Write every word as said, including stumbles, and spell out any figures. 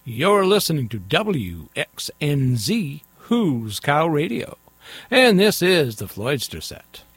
You're listening to W X N Z Who's Cow Radio, and this is the Floydster Set.